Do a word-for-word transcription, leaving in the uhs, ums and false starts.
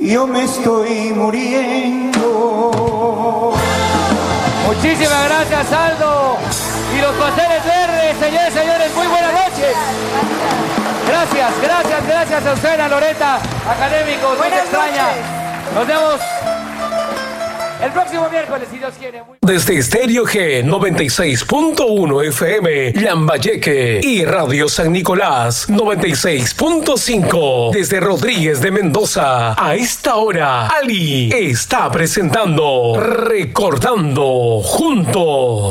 yo me estoy muriendo. Muchísimas gracias, Aldo. Y los pasteles verdes, señores y señores, muy buenas noches. Gracias, gracias, gracias a usted, a Loreta, académicos, nos extraña. Nos vemos el próximo miércoles, si Dios quiere. Desde Estéreo G noventa y seis punto uno F M, Lambayeque, y Radio San Nicolás noventa y seis punto cinco. Desde Rodríguez de Mendoza, a esta hora, Ali está presentando Recordando Juntos.